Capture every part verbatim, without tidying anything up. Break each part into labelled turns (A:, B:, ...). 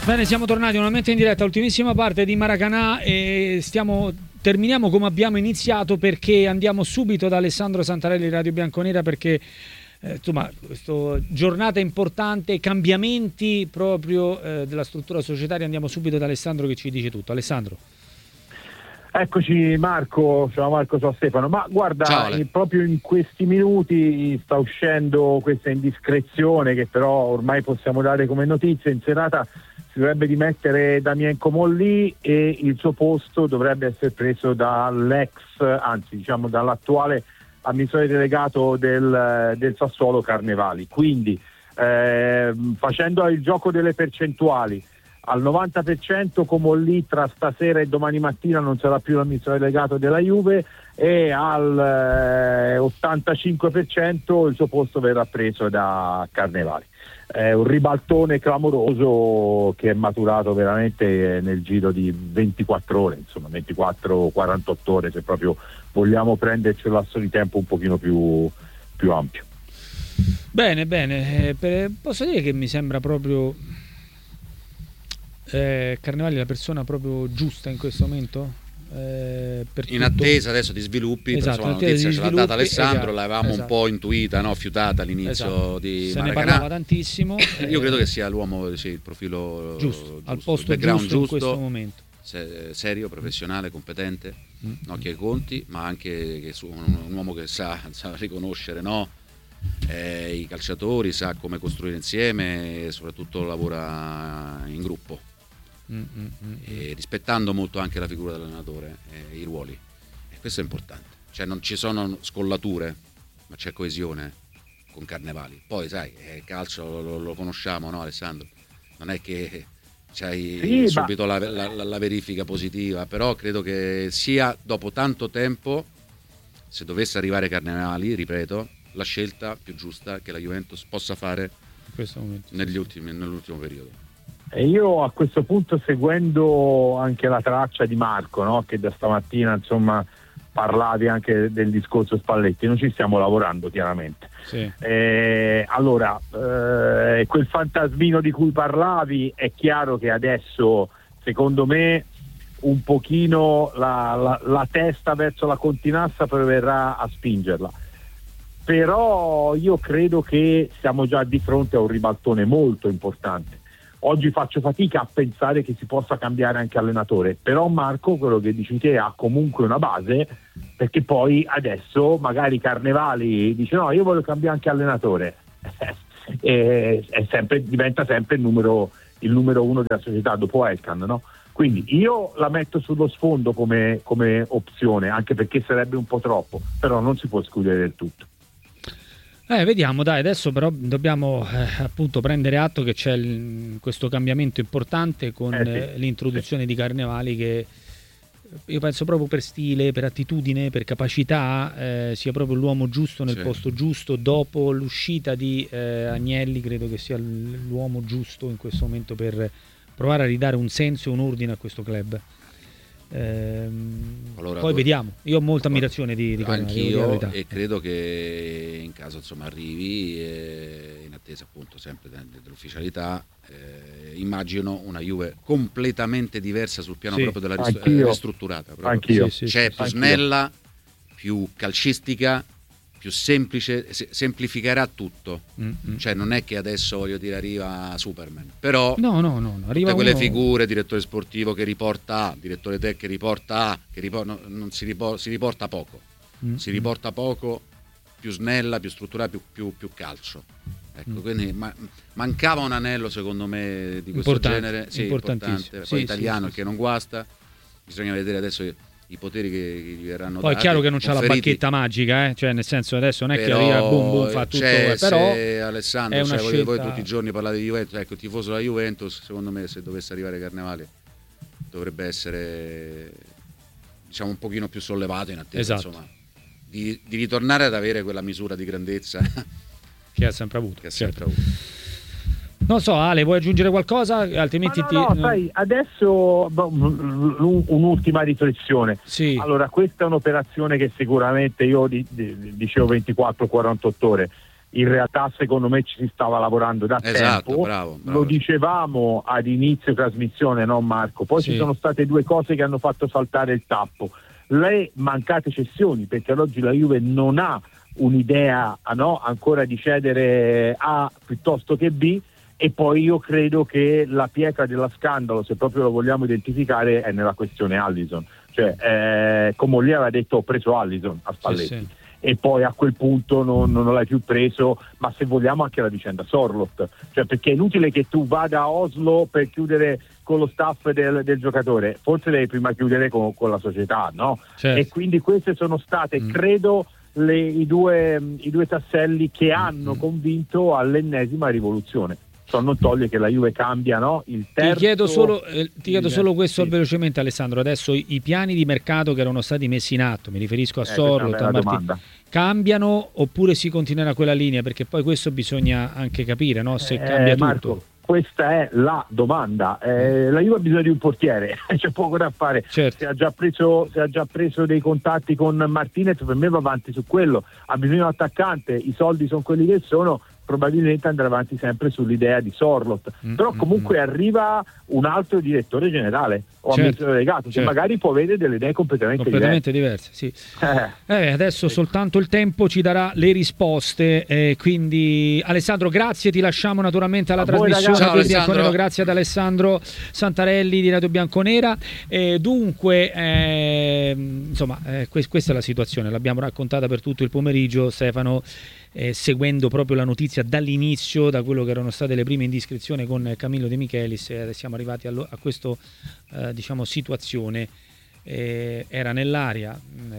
A: Bene, siamo tornati nuovamente in diretta, ultimissima parte di Maracanã e stiamo terminiamo come abbiamo iniziato, perché andiamo subito da Alessandro Santarelli, Radio Bianconera, perché eh, insomma, questa giornata importante, cambiamenti proprio eh, della struttura societaria. Andiamo subito da Alessandro che ci dice tutto. Alessandro.
B: Eccoci Marco, ciao Marco, ciao Stefano. Ma guarda,
C: ciao,
B: eh, proprio in questi minuti sta uscendo questa indiscrezione che però ormai possiamo dare come notizia. In serata si dovrebbe dimettere Damien Comolli e il suo posto dovrebbe essere preso dall'ex, anzi diciamo dall'attuale amministratore delegato del, del Sassuolo Carnevali. Quindi eh, facendo il gioco delle percentuali, al novanta per cento Comolli tra stasera e domani mattina non sarà più l'amministratore delegato della Juve, e al eh, ottantacinque per cento il suo posto verrà preso da Carnevali. È un ribaltone clamoroso che è maturato veramente nel giro di ventiquattro ore, insomma ventiquattro quarantotto ore, se proprio vogliamo prenderci un lasso di tempo un pochino più, più ampio.
A: Bene, bene, eh, per, posso dire che mi sembra proprio eh, Carnevali la persona proprio giusta in questo momento? Eh, per
C: in
A: tutto...
C: attesa adesso di sviluppi,
A: esatto,
C: insomma, la notizia ce l'ha data Alessandro,
A: esatto,
C: l'avevamo
A: esatto.
C: un po' intuita, no? Fiutata all'inizio,
A: esatto.
C: di
A: se
C: Maracanã.
A: Ne parlava tantissimo.
C: Io credo che sia l'uomo, sì, il profilo
A: giusto,
C: giusto,
A: al posto
C: il background
A: giusto,
C: giusto,
A: in questo momento.
C: se, serio, professionale, competente,
A: mm.
C: occhi ai conti, ma anche che su, un, un uomo che sa, sa riconoscere, no? eh, i calciatori, sa come costruire insieme e soprattutto lavora in gruppo.
A: Mm-hmm.
C: E rispettando molto anche la figura dell'allenatore e i ruoli, e questo è importante, cioè non ci sono scollature ma c'è coesione con Carnevali. Poi sai, il calcio lo, lo conosciamo, no Alessandro? Non è che c'hai
B: sì,
C: subito
B: ma...
C: la, la, la verifica positiva, però credo che sia dopo tanto tempo, se dovesse arrivare Carnevali, ripeto, la scelta più giusta che la Juventus possa fare
A: in questo momento,
C: negli ultimi, nell'ultimo periodo.
B: E io a questo punto, seguendo anche la traccia di Marco, no? Che da stamattina insomma parlavi anche del discorso Spalletti, noi ci stiamo lavorando chiaramente.
A: Sì.
B: Eh, allora, eh, quel fantasmino di cui parlavi, è chiaro che adesso, secondo me, un pochino la, la, la testa verso la Continassa proverà a spingerla. Però io credo che siamo già di fronte a un ribaltone molto importante. Oggi faccio fatica a pensare che si possa cambiare anche allenatore, però Marco, quello che dici te, ha comunque una base, perché poi adesso magari Carnevali dice no, io voglio cambiare anche allenatore, e è sempre, diventa sempre il numero, il numero uno della società dopo Elkan, no? Quindi io la metto sullo sfondo come, come opzione, anche perché sarebbe un po' troppo, però non si può escludere del tutto.
A: Eh, vediamo, dai, adesso però dobbiamo eh, appunto prendere atto che c'è il, questo cambiamento importante con
B: eh sì,
A: eh, l'introduzione
B: sì.
A: di Carnevali, che io penso proprio per stile, per attitudine, per capacità eh, sia proprio l'uomo giusto nel
C: sì.
A: posto giusto. Dopo l'uscita di eh, Agnelli credo che sia l'uomo giusto in questo momento per provare a ridare un senso e un ordine a questo club. Ehm,
C: allora,
A: poi vediamo, io ho molta ammirazione di, di Carnevali,
C: anch'io, e credo che in caso insomma arrivi, eh, in attesa appunto sempre dell'ufficialità, eh, immagino una Juve completamente diversa sul piano
A: sì,
C: proprio della rist-
B: anch'io.
C: ristrutturata proprio.
B: Anch'io.
A: Sì, sì,
C: cioè
A: sì,
C: più
B: sì.
C: snella, più calcistica, più semplice, se- semplificherà tutto.
A: Mm-hmm.
C: Cioè non è che adesso, voglio dire, arriva Superman, però
A: no, no, no, no. Arriva
C: tutte quelle
A: uno...
C: figure, direttore sportivo che riporta A, direttore tech che riporta A, che ripor- no, non si, ripor- si riporta poco,
A: mm-hmm.
C: si riporta poco, più snella, più strutturata, più, più, più calcio. Ecco, mm. quindi ma- mancava un anello secondo me di questo
A: importante,
C: genere, sì,
A: importantissimo.
C: importante. Poi
A: Sì,
C: italiano
A: sì, sì,
C: che non guasta, bisogna vedere adesso i poteri che gli verranno
A: poi
C: dati.
A: è chiaro che non c'ha
C: conferiti.
A: la bacchetta magica, eh? Cioè nel senso adesso non è
C: Però
A: che arriva boom boom fa tutto,
C: c'è,
A: eh, però
C: se Alessandro,
A: è una
C: cioè,
A: scelta...
C: voi tutti i giorni parlate di Juventus, ecco, il tifoso della Juventus, secondo me se dovesse arrivare Carnevali dovrebbe essere, diciamo, un pochino più sollevato in attesa,
A: esatto.
C: insomma, di, di ritornare ad avere quella misura di grandezza
A: che ha sempre avuto,
C: che ha
A: certo.
C: sempre avuto.
A: Non so, Ale, vuoi aggiungere qualcosa? Altrimenti
B: Ma no, no,
A: ti...
B: sai, adesso un'ultima riflessione.
A: Sì.
B: Allora, questa è un'operazione che sicuramente io di, di, dicevo ventiquattro quarantotto ore, in realtà secondo me ci si stava lavorando da
C: esatto,
B: tempo,
C: bravo, bravo.
B: Lo dicevamo ad inizio trasmissione, no Marco? Poi sì. Ci sono state due cose che hanno fatto saltare il tappo: le mancate cessioni, perché ad oggi la Juve non ha un'idea, no, ancora di cedere A piuttosto che B, e poi io credo che la pietra dello scandalo, se proprio lo vogliamo identificare, è nella questione Alisson. Cioè, eh, come lì aveva detto, ho preso Alisson a Spalletti, sì, sì. E poi a quel punto non, non l'hai più preso, ma se vogliamo anche la vicenda Sorloth, cioè, perché è inutile che tu vada a Oslo per chiudere con lo staff del, del giocatore, forse devi prima chiudere con, con la società, no? Certo. E quindi queste sono state, mm. credo, le, i, due, i due tasselli che hanno mm. convinto all'ennesima rivoluzione. Non toglie che la Juve cambia, no? Il terzo... Ti chiedo
A: solo, eh, ti chiedo solo questo sì. velocemente, Alessandro. Adesso i, i piani di mercato che erano stati messi in atto, mi riferisco a eh, Sorloth, a Martin, cambiano oppure si continuerà quella linea? Perché poi questo bisogna anche capire, no? Se eh, cambia
B: Marco,
A: tutto.
B: Questa è la domanda. Eh, la Juve ha bisogno di un portiere, c'è poco da fare.
A: Certo.
B: Se ha già preso, se ha già preso dei contatti con Martinez, per me va avanti su quello. Ha bisogno di un attaccante, i soldi sono quelli che sono. Probabilmente andrà avanti sempre sull'idea di Sorloth, mm, però comunque mm, arriva un altro direttore generale o certo, amministratore delegato che certo. magari può avere delle idee completamente,
A: completamente diverse, diverse sì. eh. Eh, adesso sì. soltanto il tempo ci darà le risposte, eh, quindi Alessandro grazie, ti lasciamo naturalmente alla a trasmissione
C: Ciao,
A: del Bianconero, grazie ad Alessandro Santarelli di Radio Bianconera. Eh, dunque eh, insomma eh, que- questa è la situazione, l'abbiamo raccontata per tutto il pomeriggio, Stefano, Eh, seguendo proprio la notizia dall'inizio, da quello che erano state le prime indiscrezioni con Camillo De Michelis, eh, siamo arrivati a, lo, a questa eh, diciamo situazione, eh, era nell'aria,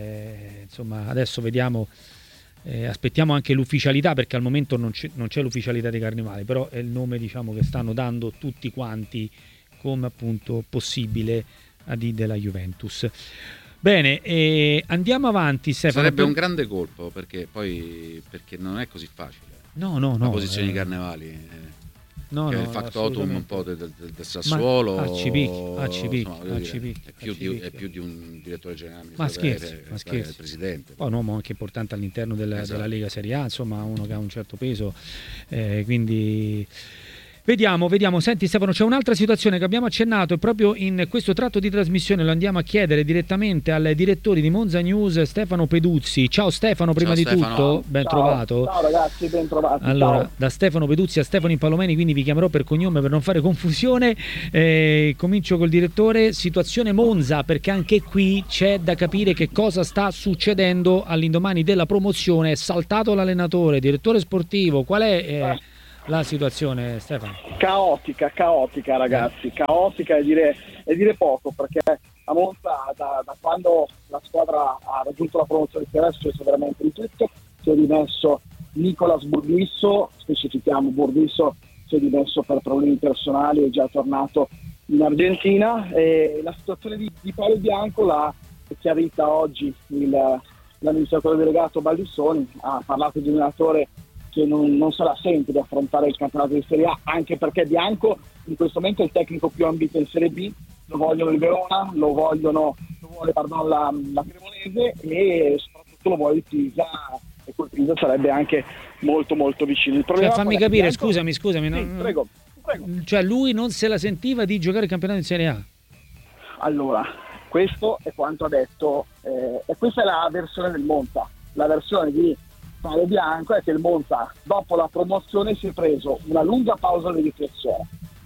A: eh, insomma adesso vediamo, eh, aspettiamo anche l'ufficialità, perché al momento non c'è, non c'è l'ufficialità dei Carnevali, però è il nome diciamo che stanno dando tutti quanti come appunto possibile A D della Juventus. Bene, eh, andiamo avanti, Stefano.
C: Sarebbe un grande colpo, perché poi perché non è così facile.
A: No, no, no.
C: La posizione
A: eh.
C: di Carnevali. Eh.
A: No,
C: che
A: no,
C: è il factotum un po' del, del, del Sassuolo.
A: A C P, A C P, A C P,
C: è, più di, è più di un direttore generale.
A: Ma scherzi,
C: è,
A: ma scherzi.
C: È il presidente.
A: Poi un uomo anche importante all'interno della,
C: esatto.
A: della Lega Serie A, insomma uno che ha un certo peso, eh, quindi... Vediamo, vediamo. Senti Stefano, c'è un'altra situazione che abbiamo accennato e proprio in questo tratto di trasmissione lo andiamo a chiedere direttamente al direttore di Monza News, Stefano Peduzzi. Ciao Stefano, prima
C: ciao,
A: di
C: Stefano.
A: tutto, ben
D: ciao.
A: trovato.
D: Ciao ragazzi, ben trovati.
A: Allora,
D: ciao.
A: Da Stefano Peduzzi a Stefano Impalomeni, quindi vi chiamerò per cognome per non fare confusione. Eh, comincio col direttore, situazione Monza, perché anche qui c'è da capire che cosa sta succedendo all'indomani della promozione. È saltato l'allenatore, direttore sportivo, qual è... Eh, la situazione, Stefano?
D: Caotica, caotica ragazzi, caotica e dire, e dire poco, perché a Monza da, da quando la squadra ha raggiunto la promozione di adesso è veramente di tutto. Si è dimesso Nicolas Burdisso, specifichiamo Burdisso si è dimesso per problemi personali, è già tornato in Argentina, e la situazione di, di Paolo Bianco l'ha chiarita oggi il, l'amministratore delegato Baldissoni. Ha parlato di un allenatore che non, non se la sente di affrontare il campionato di Serie A, anche perché Bianco in questo momento è il tecnico più ambito in Serie B, lo vogliono il Verona, lo vogliono lo vuole pardon, la, la Cremonese e soprattutto lo vuole il Pisa, e quel Pisa sarebbe anche molto molto vicino. Il
A: cioè, fammi capire, Bianco... scusami, scusami.
D: Sì,
A: non...
D: prego, prego.
A: Cioè lui non se la sentiva di giocare il campionato di Serie A?
D: Allora, questo è quanto ha detto, eh, e questa è la versione del Monza, la versione di Paolo Bianco è che il Monza dopo la promozione si è preso una lunga pausa di riflessione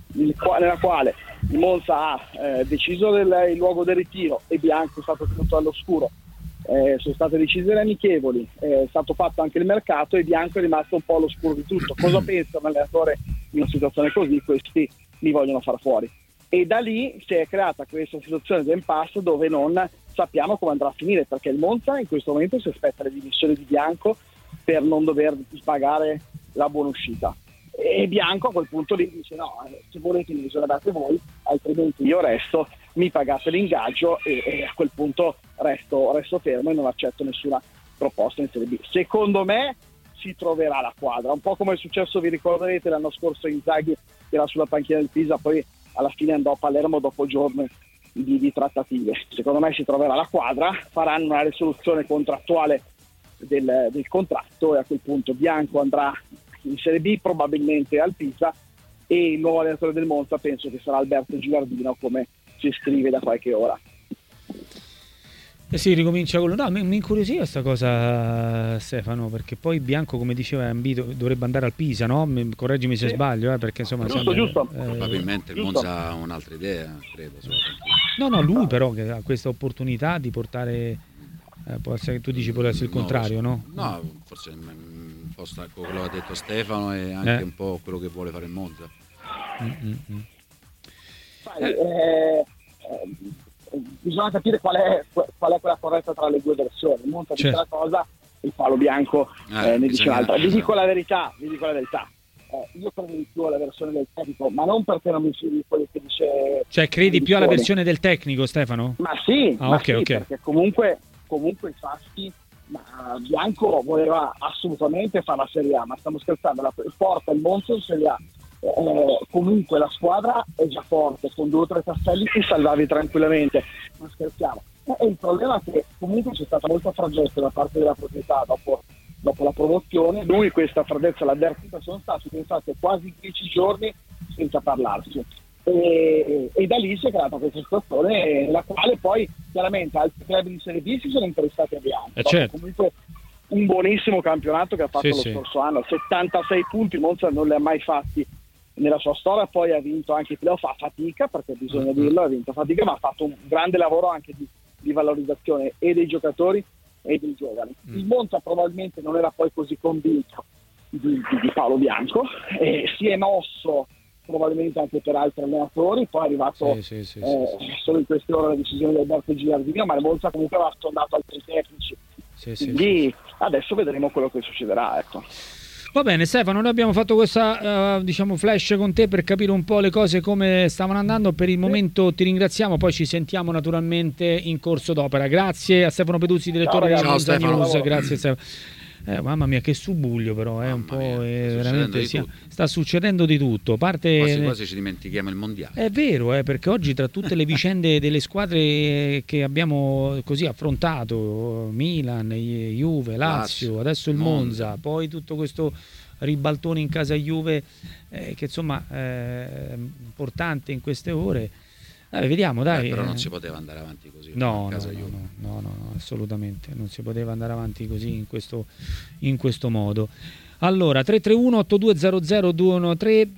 D: nella quale il Monza ha eh, deciso del, il luogo del ritiro e Bianco è stato tenuto all'oscuro, eh, sono state decise le amichevoli, eh, è stato fatto anche il mercato e Bianco è rimasto un po' all'oscuro di tutto. Cosa pensa un allenatore in una situazione così? Questi li vogliono far fuori, e da lì si è creata questa situazione di impasse dove non sappiamo come andrà a finire, perché il Monza in questo momento si aspetta le dimissioni di Bianco per non dover pagare la buona uscita, e Bianco a quel punto lì dice no, se volete mi esonerate voi, altrimenti io resto, mi pagate l'ingaggio e, e a quel punto resto, resto fermo e non accetto nessuna proposta in Serie B. Secondo me si troverà la quadra, un po' come è successo, vi ricorderete l'anno scorso Inzaghi che era sulla panchina del Pisa, poi alla fine andò a Palermo dopo giorni di, di trattative. Secondo me si troverà la quadra, faranno una risoluzione contrattuale del, del contratto, e a quel punto Bianco andrà in Serie B, probabilmente al Pisa, e il nuovo allenatore del Monza penso che sarà Alberto Gilardino, come si scrive da qualche ora.
A: Eh sì, ricomincia con... No, mi, mi incuriosiva questa cosa, Stefano, perché poi Bianco, come diceva Ambito, dovrebbe andare al Pisa, no? Correggimi se
D: sì.
A: sbaglio, eh, perché insomma...
D: Giusto,
A: sembra,
D: giusto.
A: Eh,
C: Probabilmente il
D: giusto.
C: Monza ha un'altra idea, credo.
A: No, no, lui però che ha questa opportunità di portare... Eh, può essere che tu dici può essere il contrario, no?
C: No, forse un po' stacco quello che ha detto Stefano e anche
A: Eh.
C: un po' quello che vuole fare il Monza.
A: Mm-mm.
D: Sai, eh, eh, bisogna capire qual è, qual è quella corretta tra le due versioni. Il Monza dice
A: Certo.
D: una cosa, il Paolo Bianco
C: Eh,
D: eh, ne dice
C: bisogna-
D: un'altra. Vi dico la verità, vi dico la verità. Eh, io credo di più alla versione del tecnico, ma non perché non mi fido di quello che dice.
A: Cioè, credi più alla
D: Berlusconi.
A: versione del tecnico, Stefano?
D: Ma sì,
A: Ah,
D: ma
A: ok,
D: sì,
A: ok.
D: perché comunque, comunque i fatti, ma Bianco voleva assolutamente fare la Serie A, ma stiamo scherzando, la porta il Monza in Serie A. Eh, comunque la squadra è già forte, con due o tre tasselli ti salvavi tranquillamente, non scherziamo. E il problema è che comunque c'è stata molta freddezza da parte della proprietà dopo, dopo la promozione. Lui questa freddezza l'ha avvertita, sono stati pensate quasi dieci giorni senza parlarsi. E, e da lì si è creata questa situazione, la quale poi chiaramente altri club di Serie B si sono interessati a Bianco.
A: Eh, certo.
D: Comunque un buonissimo campionato che ha fatto
A: Sì,
D: lo
A: sì.
D: scorso anno, settantasei punti, Monza non li ha mai fatti nella sua storia, poi ha vinto anche i playoff a fatica, perché bisogna dirlo, ha vinto a fatica, ma ha fatto un grande lavoro anche di, di valorizzazione e dei giocatori e dei giovani.
A: Mm.
D: Il Monza probabilmente non era poi così convinto di, di, di Paolo Bianco, e si è mosso probabilmente anche per altri allenatori, poi è arrivato
A: Sì, sì, sì,
D: eh,
A: sì, sì.
D: solo in queste ore la decisione di Alberto Gilardino, ma il Monza comunque aveva sondato altri tecnici,
A: Sì, sì,
D: quindi
A: sì.
D: adesso vedremo quello che succederà, ecco.
A: Va bene, Stefano, noi abbiamo fatto questa eh, diciamo flash con te per capire un po' le cose come stavano andando. Per il momento ti ringraziamo, poi ci sentiamo naturalmente in corso d'opera. Grazie a Stefano Peduzzi, direttore
D: Ciao,
A: della
C: ragazzi.
A: Monza
C: Ciao,
A: News.
D: Stefano.
A: Grazie Stefano. Eh, mamma mia, che subuglio però, è un
C: Mamma
A: po'
C: mia, sta
A: eh,
C: succedendo
A: veramente
C: di
A: sì,
C: tutto.
A: sta succedendo di tutto. Parte
C: Quasi quasi ci dimentichiamo il mondiale.
A: È vero, eh, perché oggi tra tutte le vicende delle squadre che abbiamo così affrontato, Milan, Juve, Lazio,
C: Lazio,
A: adesso il
C: Monza.
A: Monza, poi tutto questo ribaltone in casa Juve, eh, che insomma è importante in queste ore. Dai, vediamo, dai.
C: Eh, però
A: eh.
C: non si poteva andare avanti così.
A: No,
C: in
A: no,
C: casa
A: no,
C: Juve.
A: no, no, no, no, assolutamente non si poteva andare avanti così in questo, in questo modo. Allora, tre tre uno otto due zero zero due uno tre,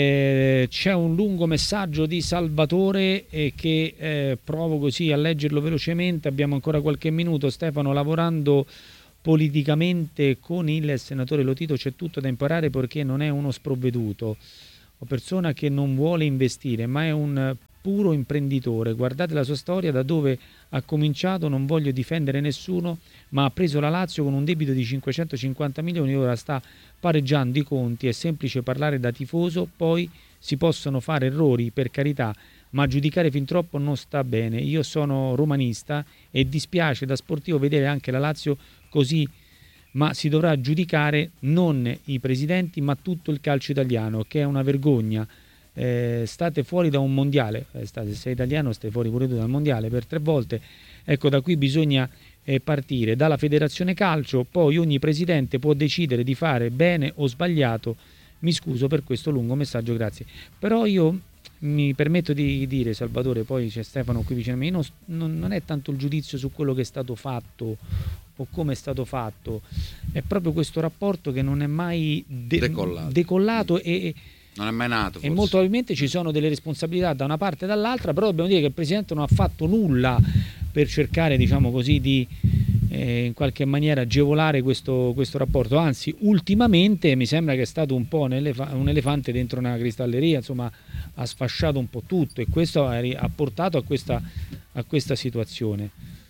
A: eh, c'è un lungo messaggio di Salvatore eh, che eh, provo così a leggerlo velocemente. Abbiamo ancora qualche minuto. Stefano, lavorando politicamente con il senatore Lotito c'è tutto da imparare, perché non è uno sprovveduto o persona che non vuole investire, ma è un puro imprenditore. Guardate la sua storia, da dove ha cominciato. Non voglio difendere nessuno, ma ha preso la Lazio con un debito di cinquecentocinquanta milioni, ora sta pareggiando i conti. È semplice parlare da tifoso, poi si possono fare errori, per carità, ma giudicare fin troppo non sta bene. Io sono romanista e dispiace da sportivo vedere anche la Lazio così, ma si dovrà giudicare non i presidenti ma tutto il calcio italiano, che è una vergogna. Eh, state fuori da un mondiale, eh, state, sei italiano, stai fuori pure tu dal mondiale per tre volte. Ecco, da qui bisogna eh, partire dalla federazione calcio, poi ogni presidente può decidere di fare bene o sbagliato. Mi scuso per questo lungo messaggio, grazie. Però io mi permetto di dire, Salvatore, poi c'è Stefano qui vicino a me, non, non, non è tanto il giudizio su quello che è stato fatto o come è stato fatto, è proprio questo rapporto che non è mai de-
C: Decollato.
A: decollato e
C: Non è mai nato.
A: e
C: Forse.
A: molto probabilmente ci sono delle responsabilità da una parte e dall'altra, però dobbiamo dire che il Presidente non ha fatto nulla per cercare, diciamo così, di eh, in qualche maniera agevolare questo, questo rapporto. Anzi, ultimamente mi sembra che è stato un po' un, elefa- un elefante dentro una cristalleria, insomma ha sfasciato un po' tutto, e questo ha, ha portato a questa, a questa situazione.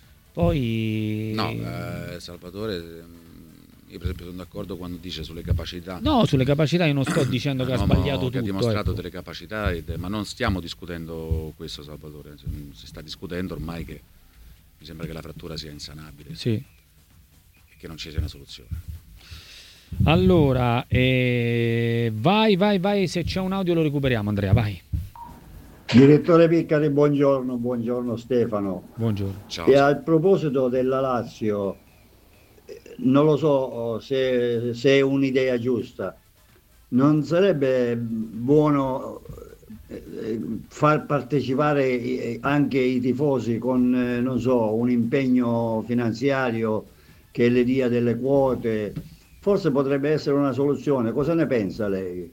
A: Poi
C: No, eh, Salvatore, io per esempio sono d'accordo quando dice sulle capacità.
A: no, sulle capacità io non sto dicendo che ha
C: Un uomo
A: sbagliato
C: che
A: tutto,
C: ha dimostrato
A: ecco.
C: delle capacità, ed- ma non stiamo discutendo questo, Salvatore. Si sta discutendo ormai che mi sembra che la frattura sia insanabile
A: Sì.
C: e che non ci sia una soluzione.
A: Allora, eh, vai, vai, vai, se c'è un audio lo recuperiamo, Andrea, vai.
E: Direttore Piccari, buongiorno, buongiorno Stefano.
A: Buongiorno.
C: Ciao.
E: E a proposito della Lazio, non lo so se, se è un'idea giusta, non sarebbe buono far partecipare anche i tifosi con, non so, un impegno finanziario che le dia delle quote? Forse potrebbe essere una soluzione. Cosa ne pensa lei?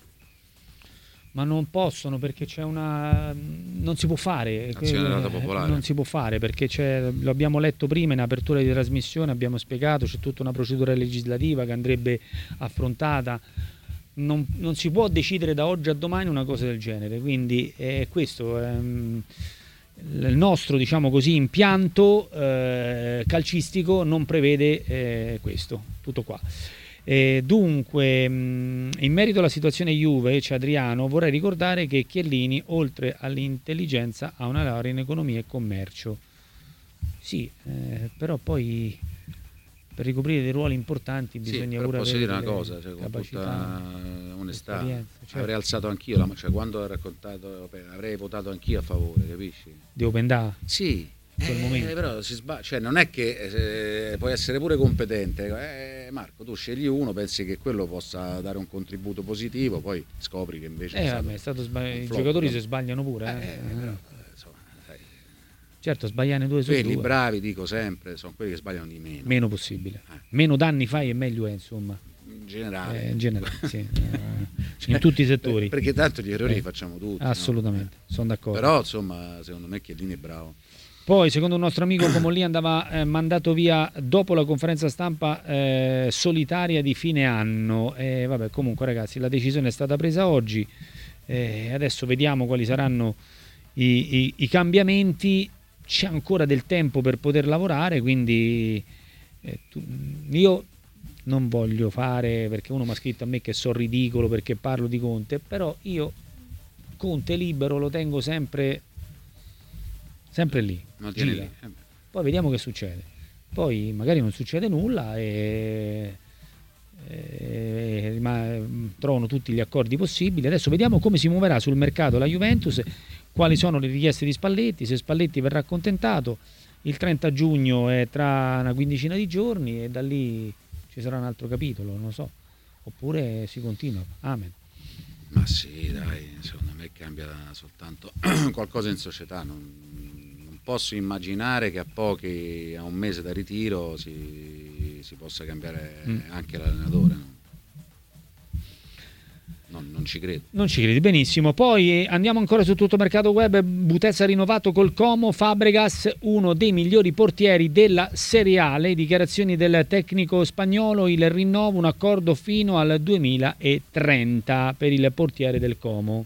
A: Ma non possono, perché c'è una... non si può fare.
C: Azionariato popolare.
A: Non si può fare perché c'è, lo abbiamo letto prima in apertura di trasmissione, abbiamo spiegato, c'è tutta una procedura legislativa che andrebbe affrontata. Non, non si può decidere da oggi a domani una cosa del genere, quindi è questo ehm, il nostro, diciamo così, impianto eh, calcistico non prevede eh, questo, tutto qua. E dunque, mh, in merito alla situazione Juve, c'è Adriano, vorrei ricordare che Chiellini, oltre all'intelligenza, ha una laurea in economia e commercio. Sì, eh, però poi per ricoprire dei ruoli importanti bisogna
C: sì,
A: pure
C: posso
A: avere
C: dire una
A: delle
C: cosa, cioè, con
A: capacità,
C: tutta onestà,
A: certo.
C: Avrei alzato anch'io la, cioè, quando ho raccontato, avrei votato anch'io a favore, capisci?
A: Di Open Data?
C: Sì,
A: in quel
C: eh,
A: momento.
C: però si sbaglia, cioè, non è che eh, puoi essere pure competente, eh, Marco, tu scegli uno, pensi che quello possa dare un contributo positivo, poi scopri che invece
A: eh,
C: è stato,
A: vabbè, è stato sbagli- i
C: flop,
A: giocatori
C: no?
A: si sbagliano pure, eh.
C: Eh, però, insomma, sai,
A: certo, sbagliare due su
C: quelli
A: due.
C: bravi, dico sempre, sono quelli che sbagliano di meno.
A: Meno possibile.
C: Eh.
A: Meno danni fai e meglio è, insomma.
C: In generale.
A: Eh, in generale, sì. Eh, in tutti i settori.
C: Perché tanto gli errori
A: Eh,
C: li facciamo tutti.
A: Assolutamente,
C: no?
A: sono d'accordo.
C: Però, insomma, secondo me Chiellini è bravo.
A: Poi, secondo un nostro amico, Comolli andava eh, mandato via dopo la conferenza stampa eh, solitaria di fine anno. Eh, vabbè, comunque, ragazzi, la decisione è stata presa oggi. Eh, adesso vediamo quali saranno i, i, i cambiamenti. C'è ancora del tempo per poter lavorare, quindi eh, tu, io non voglio fare, perché uno mi ha scritto a me che sono ridicolo perché parlo di Conte, però io Conte libero lo tengo sempre sempre lì, gira. Poi vediamo che succede, poi magari non succede nulla e, e rim- trovano tutti gli accordi possibili. Adesso vediamo come si muoverà sul mercato la Juventus, quali sono le richieste di Spalletti, se Spalletti verrà accontentato. Il trenta giugno è tra una quindicina di giorni e da lì ci sarà un altro capitolo, non lo so, oppure si continua. Amen.
C: Ma sì, dai, secondo me cambia soltanto qualcosa in società. Non, non posso immaginare che a pochi, a un mese da ritiro, si, si possa cambiare mm. anche l'allenatore. No? Non, non ci credo.
A: Non ci credi, benissimo. Poi andiamo ancora su tutto mercato web. Butezza rinnovato col Como. Fabregas, uno dei migliori portieri della Serie A. Le dichiarazioni del tecnico spagnolo, il rinnovo, un accordo fino al duemilatrenta per il portiere del Como.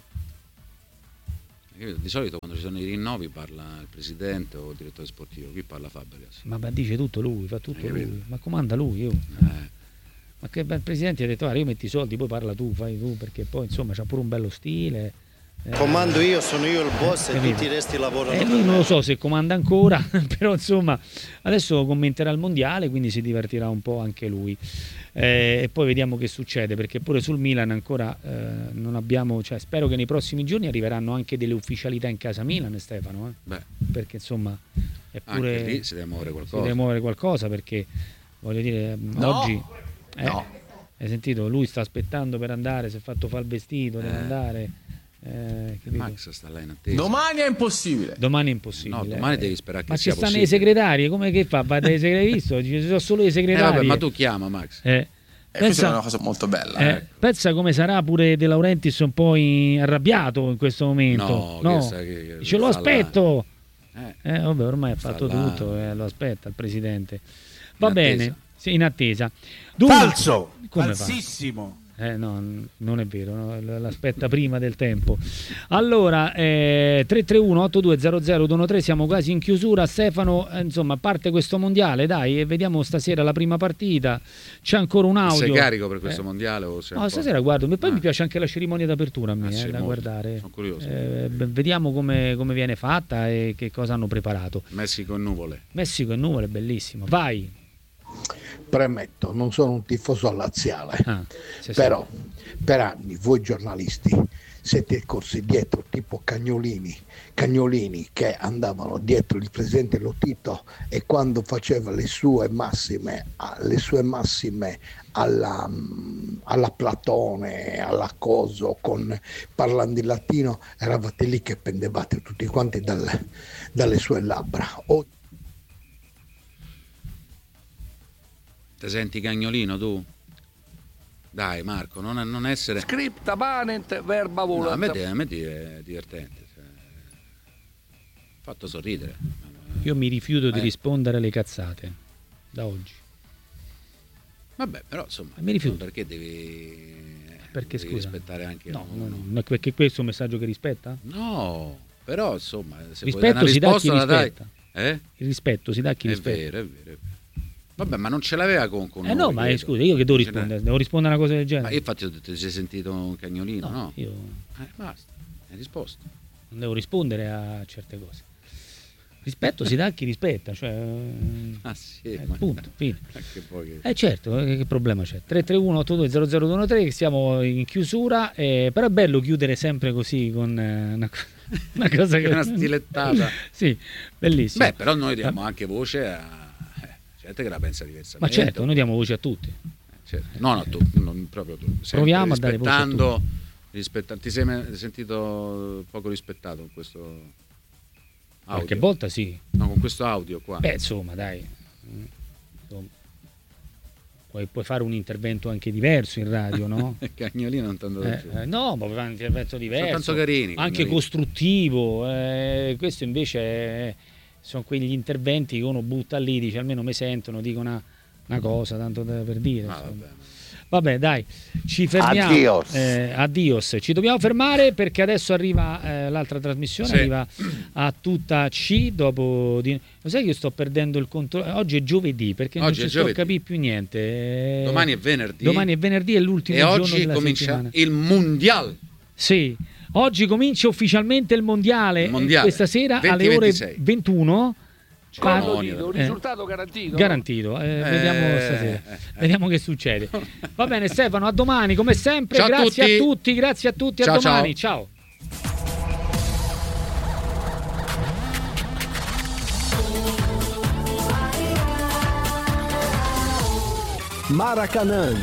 C: Di solito quando ci sono i rinnovi parla il presidente o il direttore sportivo, qui parla Fabregas.
A: Ma, ma dice tutto lui, fa tutto lui, ma comanda lui. Io.
C: Eh.
A: Ma che il presidente ha detto, guarda, io metti i soldi, poi parla tu, fai tu, perché poi insomma c'ha pure un bello stile.
F: Eh, comando io, sono io il boss e tutti i resti lavorano.
A: E lui non lo so se comanda ancora, però insomma adesso commenterà il mondiale, quindi si divertirà un po' anche lui. Eh, e poi vediamo che succede, perché pure sul Milan ancora eh, non abbiamo, cioè spero che nei prossimi giorni arriveranno anche delle ufficialità in casa Milan, Stefano, eh?
C: Beh,
A: perché insomma è pure,
C: anche lì si deve muovere qualcosa.
A: Si deve muovere qualcosa, perché voglio dire,
G: no.
A: oggi eh,
G: no.
A: Hai sentito? Lui sta aspettando per andare, si è fatto fare il vestito, deve
C: eh.
A: andare. Eh,
C: Max sta là in attesa.
G: Domani è impossibile.
A: Domani è impossibile.
C: No, domani devi sperare che
A: ma
C: sia
A: ci stanno
C: possibile.
A: i segretari, come che fa? Va dai segretari, visto? Ci sono solo i segretari.
C: Eh, vabbè, ma tu chiama Max.
A: Eh.
G: Eh,
A: pensa,
G: questa è una cosa molto bella.
A: Eh,
G: Eh.
A: pensa come sarà pure De Laurentiis un po' in, arrabbiato in questo momento.
C: No,
A: no.
C: Che sa che, che
A: Dice lo aspetto.
C: Eh.
A: Eh, vabbè, ormai ha fatto
C: là.
A: tutto, eh, lo aspetta il presidente. Va
C: In
A: bene,
C: attesa.
A: sì, in attesa. Dunque,
H: Falso,
A: come
H: falsissimo.
A: Eh, no, non è vero, no? L'aspetta prima del tempo. Allora, eh, tre tre uno otto due zero zero due uno tre, siamo quasi in chiusura. Stefano, eh, insomma, a parte questo mondiale, dai, e vediamo stasera la prima partita. C'è ancora un audio.
C: Sei carico per questo
A: eh.
C: mondiale? O sei
A: no, stasera guardo, poi
C: ah.
A: mi piace anche la cerimonia d'apertura a me,
C: ah, sì,
A: eh, da
C: molto.
A: guardare.
C: Sono curioso.
A: Eh, vediamo come, come viene fatta e che cosa hanno preparato.
C: Messico e nuvole.
A: Messico e nuvole, bellissimo. Vai.
I: Premetto, non sono un tifoso laziale,
A: ah, sì,
I: però per anni voi giornalisti siete corsi dietro tipo cagnolini, cagnolini che andavano dietro il presidente Lotito, e quando faceva le sue massime, le sue massime alla, alla Platone, alla Coso, con, parlando in latino, eravate lì che pendevate tutti quanti dalle, dalle sue labbra. O...
C: Te senti cagnolino tu? Dai Marco, non, non essere...
H: Scripta manent verba volant.
C: No, a me, a me è divertente. Fatto sorridere.
A: Io mi rifiuto
C: eh.
A: di rispondere alle cazzate da oggi.
C: Vabbè, però insomma,
A: mi rifiuto.
C: Perché devi,
A: perché
C: devi
A: scusa?
C: rispettare anche
A: no,
C: uno?
A: no, no, perché questo è un messaggio che rispetta?
C: No, però insomma, se
A: rispetto
C: puoi
A: si dà a chi rispetta.
C: Dai, eh?
A: Il rispetto si dà a chi
C: è
A: rispetta.
C: Vero, è vero, è vero. Vabbè, ma non ce l'aveva con, con
A: Eh
C: noi,
A: no, ma
C: credo.
A: scusa, io che devo rispondere? Devo rispondere a una cosa del genere?
C: Ma io infatti ho detto, ti sei sentito un cagnolino, no?
A: no? Io...
C: Eh, basta, hai risposto.
A: Non devo rispondere a certe cose. Rispetto si dà a chi rispetta, cioè...
C: Ah sì,
A: eh,
C: ma...
A: punto, fine.
C: Che poi...
A: Eh certo, che problema c'è? tre tre uno otto due zero zero due uno tre, che siamo in chiusura, eh, però è bello chiudere sempre così con eh, una, una cosa che...
C: una stilettata.
A: Sì, bellissimo.
C: Beh, però noi diamo anche voce a gente che la pensa diversamente.
A: Ma certo, noi diamo voce a tutti.
C: Certo. No, no, tu, non proprio tu.
A: Proviamo a dare voce a tutti.
C: Rispetta... Ti sei sentito poco rispettato con questo audio?
A: Qualche volta sì.
C: No, con questo audio qua.
A: Beh, insomma, dai. Insomma. Puoi, puoi fare un intervento anche diverso in radio, no?
C: Cagnolino non tanto
A: eh, eh, no, ma puoi fare un intervento diverso.
C: Sono tanto carini.
A: Anche
C: cagnolini.
A: Costruttivo. Eh, questo invece è... sono quegli interventi che uno butta lì, dice almeno mi sentono, dico una, una cosa, tanto per dire.
C: Ah, vabbè.
A: Vabbè, dai, ci fermiamo.
E: Addios.
A: Eh, addios. Ci dobbiamo fermare perché adesso arriva eh, l'altra trasmissione, sì. Arriva a tutta C dopo di... Lo sai che io sto perdendo il controllo? Oggi è giovedì perché
C: oggi
A: non ci sto a capire più niente.
C: Domani è venerdì.
A: Domani è venerdì, è l'ultimo
C: e
A: giorno
C: oggi
A: della
C: comincia
A: settimana.
C: Il mondial.
A: Sì. Oggi comincia ufficialmente il mondiale,
C: il mondiale.
A: Questa sera
C: venti,
A: alle ore
C: ventisei.
A: ventuno.
H: Par- un risultato eh, garantito?
A: Garantito, eh, eh, vediamo stasera. Eh, vediamo che succede. Va bene Stefano, a domani come sempre.
C: Ciao
A: grazie
C: a tutti.
A: a tutti, grazie a tutti,
C: ciao,
A: a domani.
C: Ciao.
J: ciao. Maracanã.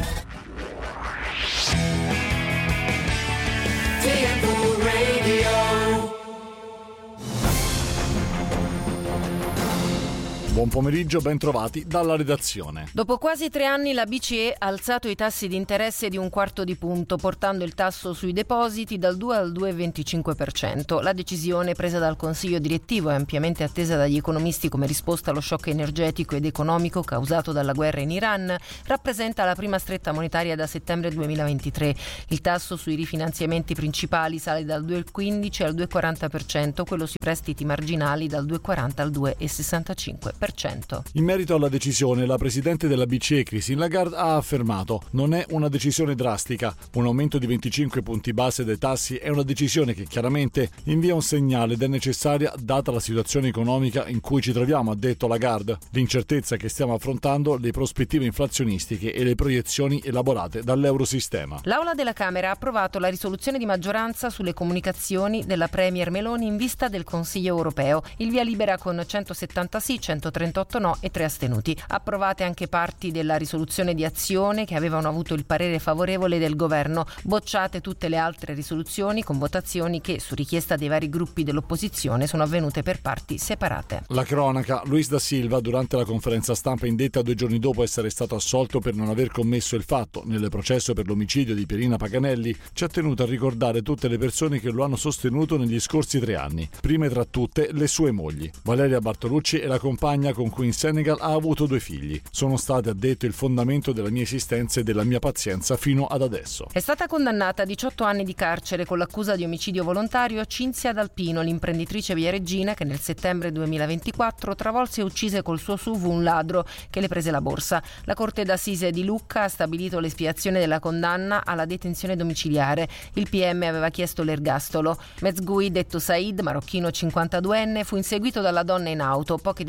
K: Buon pomeriggio, ben trovati dalla redazione.
L: Dopo quasi tre anni la B C E ha alzato i tassi di interesse di un quarto di punto, portando il tasso sui depositi dal due al due virgola venticinque per cento. La decisione presa dal Consiglio direttivo è ampiamente attesa dagli economisti come risposta allo shock energetico ed economico causato dalla guerra in Iran. Rappresenta la prima stretta monetaria da settembre duemilaventitré. Il tasso sui rifinanziamenti principali sale dal due virgola quindici al due virgola quaranta per cento, quello sui prestiti marginali dal due virgola quaranta al due virgola sessantacinque per cento.
K: In merito alla decisione, la presidente della B C E, Christine Lagarde, ha affermato: non è una decisione drastica. Un aumento di venticinque punti base dei tassi è una decisione che chiaramente invia un segnale ed è necessaria data la situazione economica in cui ci troviamo, ha detto Lagarde, l'incertezza che stiamo affrontando, le prospettive inflazionistiche e le proiezioni elaborate dall'Eurosistema.
L: L'Aula della Camera ha approvato la risoluzione di maggioranza sulle comunicazioni della Premier Meloni in vista del Consiglio europeo. Il via libera con centosettanta sì, centotrentotto no e tre astenuti. Approvate anche parti della risoluzione di azione che avevano avuto il parere favorevole del governo. Bocciate tutte le altre risoluzioni con votazioni che, su richiesta dei vari gruppi dell'opposizione, sono avvenute per parti separate.
K: La cronaca: Luis da Silva, durante la conferenza stampa indetta due giorni dopo essere stato assolto per non aver commesso il fatto nel processo per l'omicidio di Pierina Paganelli, ci ha tenuto a ricordare tutte le persone che lo hanno sostenuto negli scorsi tre anni. Prime tra tutte le sue mogli, Valeria Bartolucci e la compagna con cui in Senegal ha avuto due figli. Sono state, ha detto, il fondamento della mia esistenza e della mia pazienza fino ad adesso.
L: È stata condannata a diciotto anni di carcere con l'accusa di omicidio volontario Cinzia D'Alpino, l'imprenditrice viareggina che nel settembre duemilaventiquattro travolse e uccise col suo S U V un ladro che le prese la borsa. La Corte d'Assise di Lucca ha stabilito l'espiazione della condanna alla detenzione domiciliare. Il P M aveva chiesto l'ergastolo. Mezgui, detto Said, marocchino cinquantaduenne, fu inseguito dalla donna in auto. Poche decine di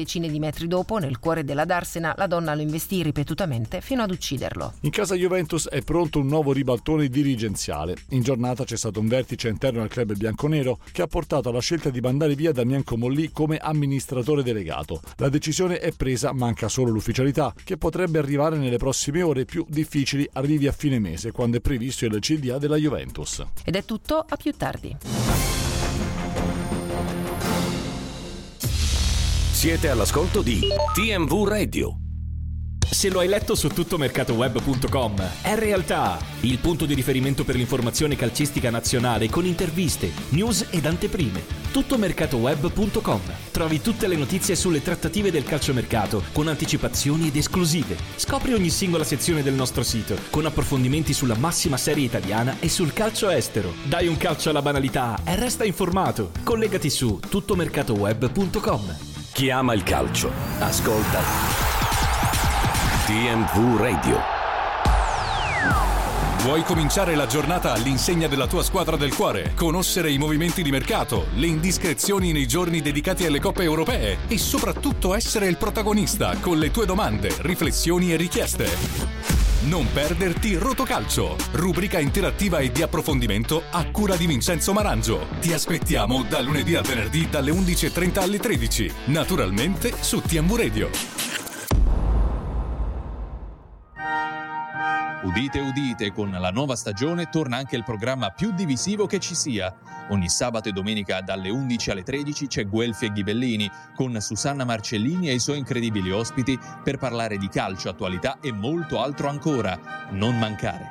L: metri dopo, nel cuore della Darsena, la donna lo investì ripetutamente fino ad ucciderlo.
K: In casa Juventus è pronto un nuovo ribaltone dirigenziale. In giornata c'è stato un vertice interno al club bianconero che ha portato alla scelta di mandare via Damien Comolli come amministratore delegato. La decisione è presa, manca solo l'ufficialità, che potrebbe arrivare nelle prossime ore. Più difficili arrivi a fine mese, quando è previsto il C D A della Juventus.
L: Ed è tutto, a più tardi.
M: Siete all'ascolto di T M V Radio. Se lo hai letto su tuttomercatoweb punto com, è realtà, il punto di riferimento per l'informazione calcistica nazionale con interviste, news ed anteprime. tuttomercatoweb punto com. Trovi tutte le notizie sulle trattative del calciomercato con anticipazioni ed esclusive. Scopri ogni singola sezione del nostro sito con approfondimenti sulla massima serie italiana e sul calcio estero. Dai un calcio alla banalità e resta informato. Collegati su tuttomercatoweb punto com. Chi ama il calcio, ascolta T M V Radio.
N: Vuoi cominciare la giornata all'insegna della tua squadra del cuore? Conoscere i movimenti di mercato, le indiscrezioni nei giorni dedicati alle coppe europee e soprattutto essere il protagonista con le tue domande, riflessioni e richieste. Non perderti Rotocalcio, rubrica interattiva e di approfondimento a cura di Vincenzo Marangio. Ti aspettiamo da lunedì al venerdì dalle undici e trenta alle tredici, naturalmente su T M V Radio.
O: Udite udite, con la nuova stagione torna anche il programma più divisivo che ci sia. Ogni sabato e domenica dalle undici alle tredici c'è Guelfi e Ghibellini con Susanna Marcellini e i suoi incredibili ospiti per parlare di calcio, attualità e molto altro ancora. Non mancare.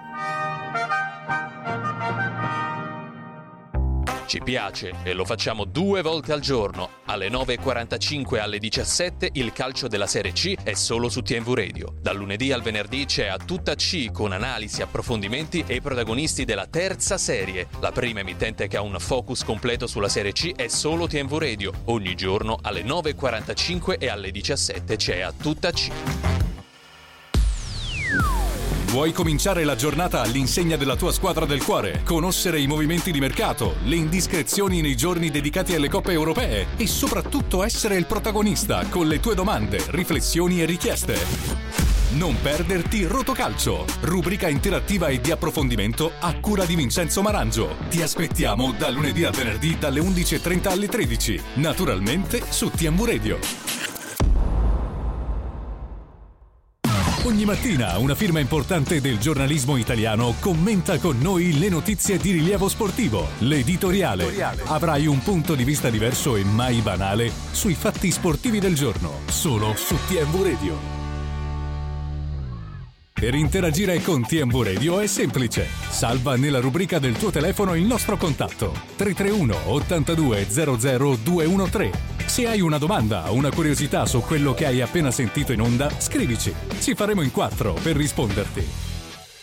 O: Ci piace e lo facciamo due volte al giorno. Alle nove e quarantacinque e alle diciassette il calcio della Serie C è solo su T M V Radio. Dal lunedì al venerdì c'è A Tutta C con analisi, approfondimenti e i protagonisti della terza serie. La prima emittente che ha un focus completo sulla Serie C è solo T M V Radio. Ogni giorno alle nove e quarantacinque e alle diciassette c'è A Tutta C.
N: Vuoi cominciare la giornata all'insegna della tua squadra del cuore? Conoscere i movimenti di mercato, le indiscrezioni nei giorni dedicati alle coppe europee e soprattutto essere il protagonista con le tue domande, riflessioni e richieste? Non perderti Rotocalcio, rubrica interattiva e di approfondimento a cura di Vincenzo Marangio. Ti aspettiamo da lunedì al venerdì dalle undici e trenta alle tredici, naturalmente su T M V Radio. Ogni mattina una firma importante del giornalismo italiano commenta con noi le notizie di rilievo sportivo. L'editoriale. Avrai un punto di vista diverso e mai banale sui fatti sportivi del giorno, solo su T M V Radio. Per interagire con T M V Radio è semplice. Salva nella rubrica del tuo telefono il nostro contatto tre tre uno ottantadue zero zero due uno tre. Se hai una domanda o una curiosità su quello che hai appena sentito in onda, scrivici. Ci faremo in quattro per risponderti.